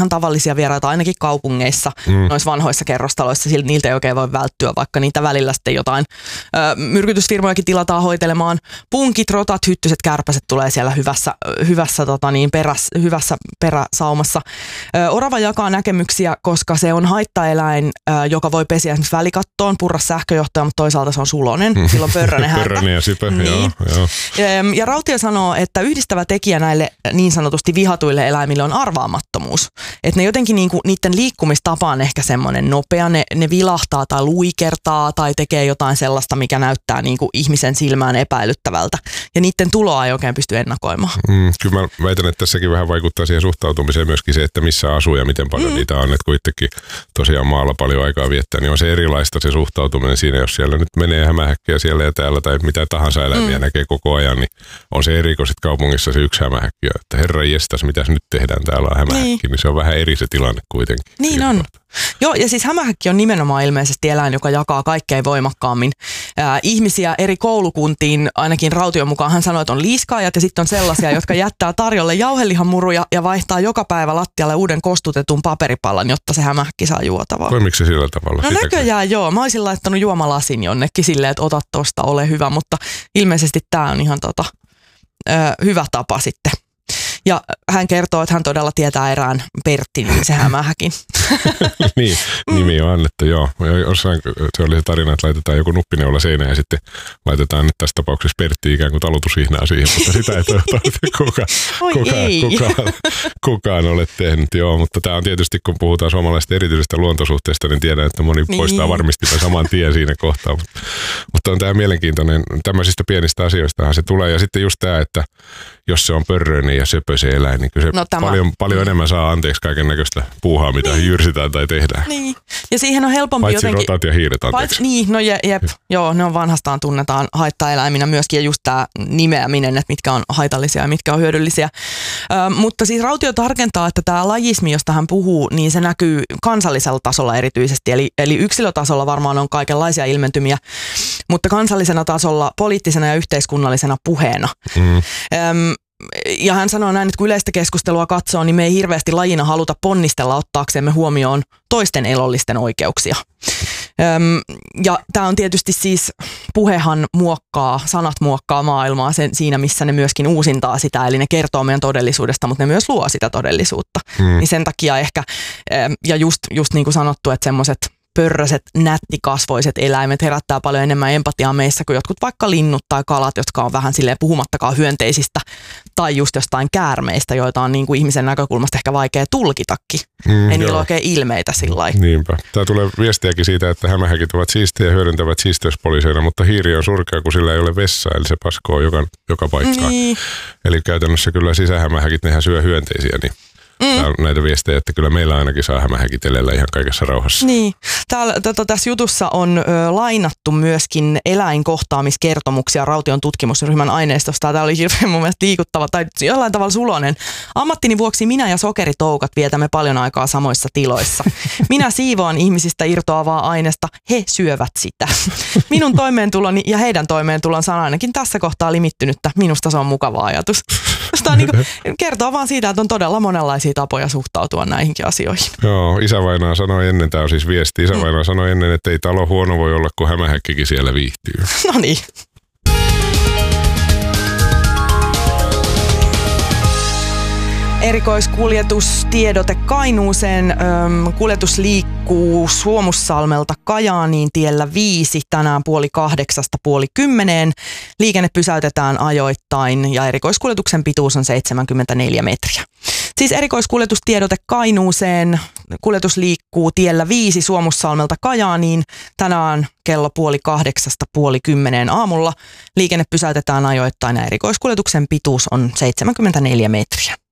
ihan tavallisia vieraita ainakin kaupungeissa, noissa vanhoissa kerrostaloissa, niiltä ei oikein voi välttyä, vaikka niitä välillä sitten jotain myrkytysfirmojakin tilataan hoitelemaan. Punkit, rotat, hyttyset, kärpäset tulee siellä hyvässä peräsaumassa. Orava jakaa näkemyksiä, koska se on haittaeläin, joka voi pesiä esimerkiksi välikattoon, purra sähköjohtoja, mutta toisaalta se on sulonen, silloin pörrönen häntä. Pörrönen ja sipä, niin. joo. Ja Rautio sanoo, että yhdistävä tekijä näille niin sanotusti vihatuille eläimille on arvaamattomuus. Että ne jotenkin niinku, niiden liikkumistapa on ehkä semmoinen nopea, ne vilahtaa tai luikertaa tai tekee jotain sellaista, mikä näyttää niinku ihmisen silmään epäilyttävältä. Ja niiden tuloa ei oikein pysty ennakoimaan. Kyllä mä väitän, että tässäkin vähän vaikuttaa siihen suhtautumiseen myöskin se, että missä asuu ja miten paljon niitä on. Että kun itsekin tosiaan maalla paljon aikaa viettää, niin on se erilaista se suhtautuminen siinä, jos siellä nyt menee hämähäkkiä siellä ja täällä tai mitä tahansa eläimiä näkee koko ajan, niin on se eri kuin sit kaupungissa se yksi hämähäkki. Että herra jestas, mitäs nyt tehdään, täällä on hämähäkki, niin se on vähän eri se tilanne kuitenkin. Niin on. Joo, ja siis hämähäkki on nimenomaan ilmeisesti eläin, joka jakaa kaikkein voimakkaammin ihmisiä eri koulukuntiin. Ainakin Raution mukaan hän sanoi, että on liiskaajat ja sitten on sellaisia, jotka jättää tarjolle jauhelihamuruja ja vaihtaa joka päivä lattialle uuden kostutetun paperipallan, jotta se hämähäkki saa juotavaa. Toimiko se sillä tavalla? No näköjään joo. Mä olisin laittanut juomalasin jonnekin silleen, että ota tosta, ole hyvä, mutta ilmeisesti tää on ihan hyvä tapa sitten. Ja hän kertoo, että hän todella tietää erään Pertti, niin se hämähäkin. Niin, nimi on annettu, joo. Jossain se oli se tarina, että laitetaan joku nuppineula seinään ja sitten laitetaan nyt tässä tapauksessa Pertti ikään kuin talutushihnaa siihen, mutta sitä ei kukaan ole tehnyt. Joo, mutta tämä on tietysti, kun puhutaan suomalaisista erityisestä luontosuhteista, niin tiedän, että moni poistaa varmasti saman tien siinä kohtaa. Mutta on tämä mielenkiintoinen, tämmöisistä pienistä asioistahan se tulee. Ja sitten just tämä, että jos se on pörröinen ja söpö se eläin, niin kyllä se paljon enemmän saa anteeksi kaiken näköistä puuhaa, mitä jyrsitään tai tehdään. Niin. Ja siihen on helpompi paitsi jotenkin... rotat ja hiiret, anteeksi. Niin, no jep. Joo, ne on vanhastaan tunnetaan haittaeläiminä myöskin, ja just tämä nimeäminen, että mitkä on haitallisia ja mitkä on hyödyllisiä. Mutta siis Rautio tarkentaa, että tämä lajismi, josta hän puhuu, niin se näkyy kansallisella tasolla erityisesti. Eli yksilötasolla varmaan on kaikenlaisia ilmentymiä, mutta kansallisena tasolla poliittisena ja yhteiskunnallisena puheena. Ja hän sanoo näin, että kun yleistä keskustelua katsoo, niin me ei hirveästi lajina haluta ponnistella ottaaksemme huomioon toisten elollisten oikeuksia. Ja tämä on tietysti siis, puhehan sanat muokkaa maailmaa siinä, missä ne myöskin uusintaa sitä, eli ne kertoo meidän todellisuudesta, mutta ne myös luo sitä todellisuutta. Niin sen takia ehkä, ja just niin kuin sanottu, että semmoiset pörröiset, nättikasvoiset eläimet herättää paljon enemmän empatiaa meissä kuin jotkut vaikka linnut tai kalat, jotka on vähän silleen puhumattakaan hyönteisistä tai just jostain käärmeistä, joita on niin kuin ihmisen näkökulmasta ehkä vaikea tulkitakin. Ei niillä oikein ilmeitä sillä lailla. Niinpä. Tää tulee viestiäkin siitä, että hämähäkit ovat siistejä ja hyödyntävät siisteyspoliiseina, mutta hiiri on surkea, kun sillä ei ole vessaa, eli se paskoo joka paikkaan. Niin. Eli käytännössä kyllä sisähämähäkit, nehän syö hyönteisiä, niin näitä viestejä, että kyllä meillä ainakin saa hämähäkitellä ihan kaikessa rauhassa. Niin. Tässä jutussa on lainattu myöskin eläinkohtaamiskertomuksia Raution tutkimusryhmän aineistosta. Tämä oli hirveän mun mielestä liikuttava tai jollain tavalla sulonen. Ammattini vuoksi minä ja sokeritoukat vietämme paljon aikaa samoissa tiloissa. Minä siivoan ihmisistä irtoavaa aineesta, he syövät sitä. Minun toimeentuloni ja heidän toimeentulonsa on ainakin tässä kohtaa limittynyttä. Minusta se on mukava ajatus. Tämä kertoo vaan siitä, että on todella monenlaisia tapoja suhtautua näihinkin asioihin. Joo, isävainaa sanoi ennen, tämä on siis viesti, isävainaa sanoi ennen, että ei talo huono voi olla, kun hämähäkkikin siellä viihtyy. No niin. Erikoiskuljetustiedote Kainuuseen. Kuljetus liikkuu Suomussalmelta Kajaaniin tiellä 5 tänään 7:30. Liikenne pysäytetään ajoittain ja erikoiskuljetuksen pituus on 74 metriä. Siis erikoiskuljetustiedote Kainuuseen. Kuljetus liikkuu tiellä 5 Suomussalmelta Kajaaniin tänään kello 7:30 aamulla. Liikenne pysäytetään ajoittain ja erikoiskuljetuksen pituus on 74 metriä.